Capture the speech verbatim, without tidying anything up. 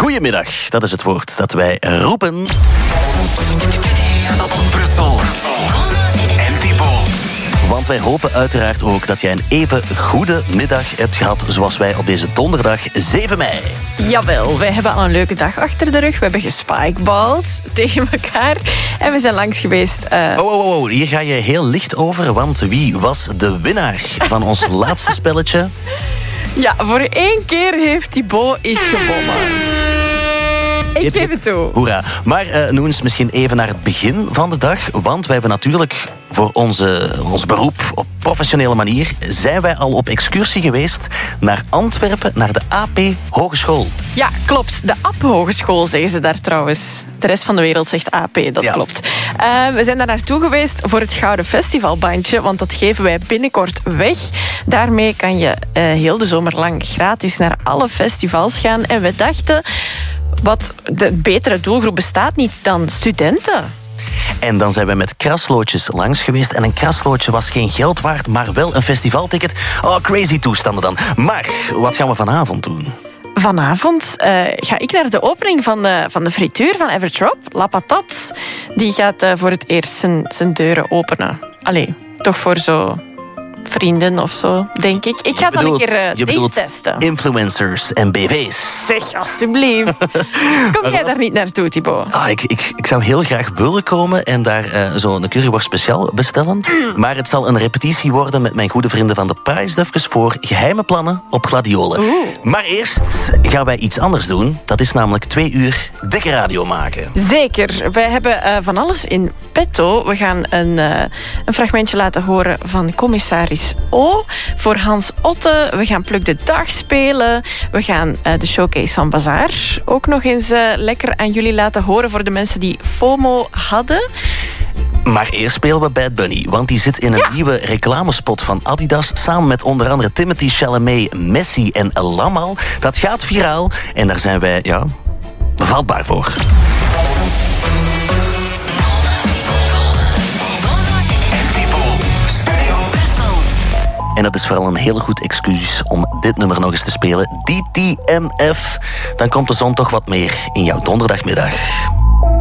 Goedemiddag, dat is het woord dat wij roepen. Brussel en Thibaut. Want wij hopen uiteraard ook dat jij een even goede middag hebt gehad zoals wij op deze donderdag zeven mei. Jawel, wij hebben al een leuke dag achter de rug. We hebben gespikeballed tegen elkaar. En we zijn langs geweest. Uh... Oh, oh, oh, hier ga je heel licht over, want wie was de winnaar van ons laatste spelletje? Ja, voor één keer heeft Thibaut is gewonnen. Ik geef het toe. Hoera. Maar uh, noem eens misschien even naar het begin van de dag. Want wij hebben natuurlijk voor onze, ons beroep op professionele manier... zijn wij al op excursie geweest naar Antwerpen, naar de A P Hogeschool. Ja, klopt. De A P Hogeschool zeggen ze daar trouwens. De rest van de wereld zegt A P, dat ja. klopt. Uh, we zijn daar naartoe geweest voor het Gouden Festivalbandje, want dat geven wij binnenkort weg. Daarmee kan je uh, heel de zomer lang gratis naar alle festivals gaan. En we dachten... Wat de betere doelgroep bestaat niet dan studenten. En dan zijn we met kraslootjes langs geweest. En een kraslootje was geen geld waard, maar wel een festivalticket. Oh, crazy toestanden dan. Maar wat gaan we vanavond doen? Vanavond uh, ga ik naar de opening van de, van de frituur van Evertrop. La Patat. Die gaat uh, voor het eerst zijn, zijn deuren openen. Allee, toch voor zo... vrienden of zo, denk ik. Ik ga bedoelt, dan een keer uh, deze testen. Influencers en B V's. Zeg, alstublieft. Kom jij daar niet naartoe, Thibaut? Ah, ik, ik, ik zou heel graag willen komen en daar uh, zo'n curryworst speciaal bestellen. Mm. Maar het zal een repetitie worden met mijn goede vrienden van de Prijsdufkes voor geheime plannen op gladiolen. Oeh. Maar eerst gaan wij iets anders doen. Dat is namelijk twee uur dikke radio maken. Zeker. Wij hebben uh, van alles in petto. We gaan een, uh, een fragmentje laten horen van commissaris O voor Hans Otte. We gaan Pluk de Dag spelen. We gaan uh, de showcase van Bazaar ook nog eens uh, lekker aan jullie laten horen voor de mensen die FOMO hadden. Maar eerst spelen we Bad Bunny, want die zit in een ja. nieuwe reclamespot van Adidas samen met onder andere Timothée Chalamet, Messi en Lamal. Dat gaat viraal en daar zijn wij, ja, vatbaar voor. En dat is vooral een heel goed excuus om dit nummer nog eens te spelen. D T M F. Dan komt de zon toch wat meer in jouw donderdagmiddag.